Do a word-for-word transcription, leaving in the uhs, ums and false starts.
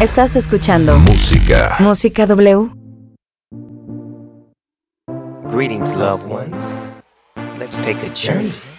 Estás escuchando Música. Música W. Greetings, loved ones. Let's take a journey.